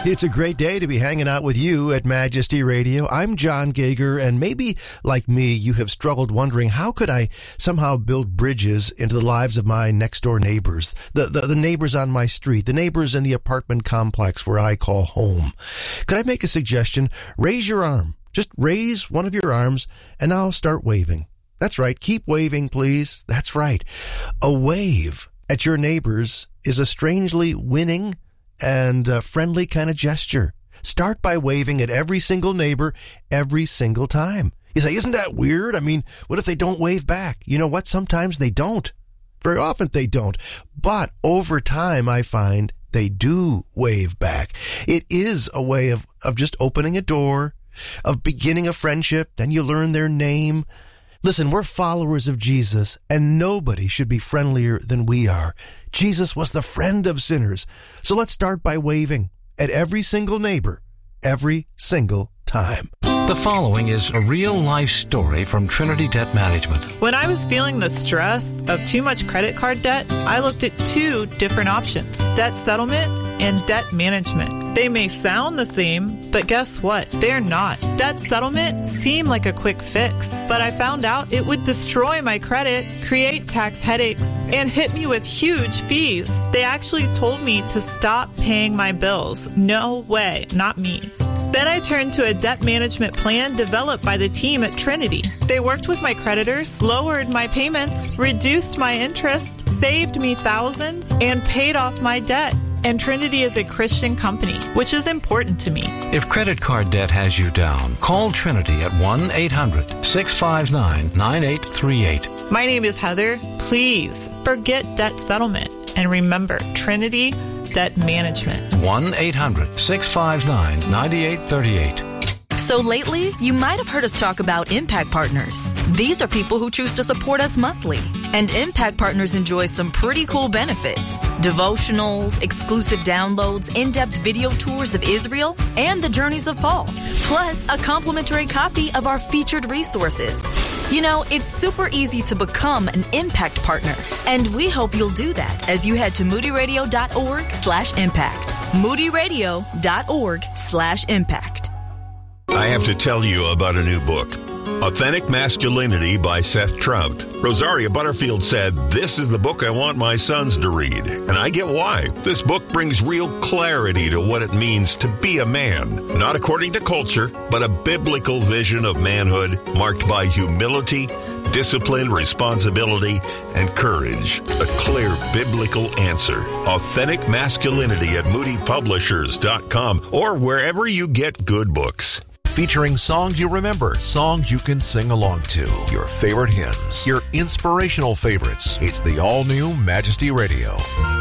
It's a great day to be hanging out with you at Majesty Radio. I'm John Gager, and maybe, like me, you have struggled wondering, how could I somehow build bridges into the lives of my next-door neighbors, the neighbors on my street, the neighbors in the apartment complex where I call home? Could I make a suggestion? Raise your arm. Just raise one of your arms, and I'll start waving. That's right. Keep waving, please. That's right. A wave at your neighbors is a strangely winning and friendly kind of gesture. Start by waving at every single neighbor every single time. You say, isn't that weird? I mean, what if they don't wave back? You know what? Sometimes they don't. Very often they don't. But over time, I find they do wave back. It is a way of just opening a door, of beginning a friendship. Then you learn their name. Listen, we're followers of Jesus, and nobody should be friendlier than we are. Jesus was the friend of sinners. So let's start by waving at every single neighbor, every single time. The following is a real-life story from Trinity Debt Management. When I was feeling the stress of too much credit card debt, I looked at two different options: debt settlement and debt management. They may sound the same, but guess what? They're not. Debt settlement seemed like a quick fix, but I found out it would destroy my credit, create tax headaches, and hit me with huge fees. They actually told me to stop paying my bills. No way, not me. Then I turned to a debt management plan developed by the team at Trinity. They worked with my creditors, lowered my payments, reduced my interest, saved me thousands, and paid off my debt. And Trinity is a Christian company, which is important to me. If credit card debt has you down, call Trinity at 1-800-659-9838. My name is Heather. Please forget debt settlement and remember Trinity Debt Management. 1-800-659-9838. So lately, you might have heard us talk about Impact Partners. These are people who choose to support us monthly. And Impact Partners enjoys some pretty cool benefits: devotionals, exclusive downloads, in-depth video tours of Israel, and the journeys of Paul. Plus, a complimentary copy of our featured resources. You know, it's super easy to become an Impact Partner. And we hope you'll do that as you head to moodyradio.org/impact. moodyradio.org/impact. I have to tell you about a new book, Authentic Masculinity by Seth Trout. Rosaria Butterfield said, "This is the book I want my sons to read." And I get why. This book brings real clarity to what it means to be a man. Not according to culture, but a biblical vision of manhood marked by humility, discipline, responsibility, and courage. A clear biblical answer. Authentic Masculinity at moodypublishers.com or wherever you get good books. Featuring songs you remember, songs you can sing along to, your favorite hymns, your inspirational favorites. It's the all-new Majesty Radio.